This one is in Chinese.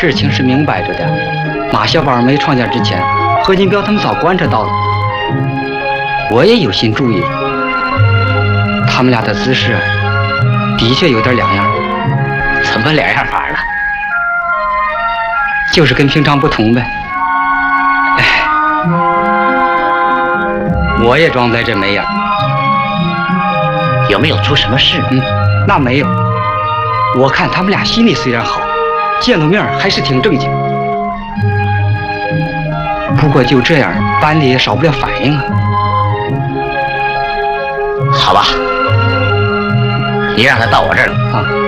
事情是明摆着的，马小宝没闯家之前，何金彪他们早观察到了，我也有心注意。他们俩的姿势的确有点两样。 怎么两样法了？ 就是跟平常不同呗。哎，我也装在这没样。 有没有出什么事？ 那没有。我看他们俩心里虽然好，见了面还是挺正经。不过就这样，班里也少不了反应啊。 好吧，你让他到我这儿来。